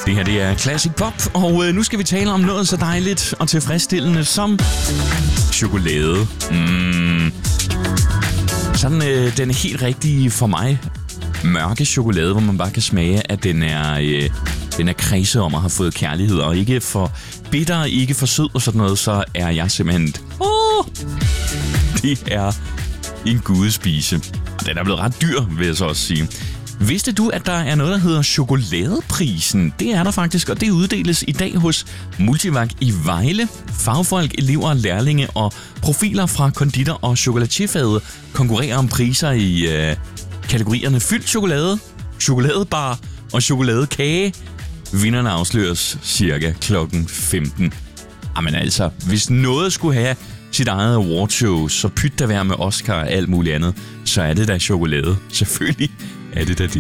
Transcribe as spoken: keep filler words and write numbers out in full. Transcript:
Det her, det er Classic Pop, og øh, nu skal vi tale om noget så dejligt og tilfredsstillende som chokolade. Mm. Sådan øh, den helt rigtige for mig mørke chokolade, hvor man bare kan smage, at den er, øh, den er kredset om at have fået kærlighed, og ikke for bitter, ikke for sød og sådan noget, så er jeg simpelthen... Oh, det er en gudespise. Og den er blevet ret dyr, vil jeg så også sige. Vidste du, at der er noget, der hedder chokoladeprisen? Det er der faktisk, og det uddeles i dag hos Multivac i Vejle. Fagfolk, elever, lærlinge og profiler fra konditor- og chokoladierfaget konkurrerer om priser i øh, kategorierne fyldt chokolade, chokoladebar og chokoladekage. Vinderne afsløres cirka klokken femten. Jamen altså, hvis noget skulle have sit eget awardshow, så pyt der være med Oscar og alt muligt andet, så er det da chokolade. Selvfølgelig er det da det.